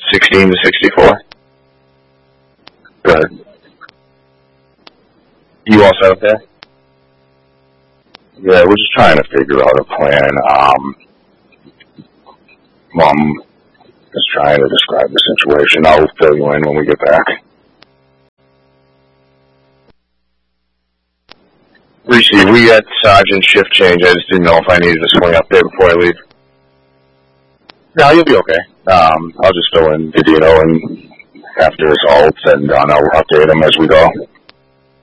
16 to 64. Good. You all set up there? Yeah, we're just trying to figure out a plan. I'm just trying to describe the situation. I'll fill you in when we get back. Receive, we got Sergeant shift change. I just didn't know if I needed to swing up there before I leave. No, you'll be okay. I'll just fill in Didino and after results, and I'll update them as we go.